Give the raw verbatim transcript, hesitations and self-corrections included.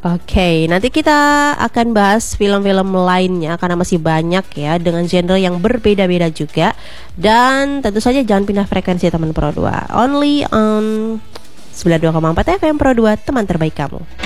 Oke, nanti kita akan bahas film-film lainnya karena masih banyak ya dengan genre yang berbeda-beda juga. Dan tentu saja jangan pindah frekuensi teman Pro dua. Only on sembilan puluh dua koma empat F M Pro dua, teman terbaik kamu.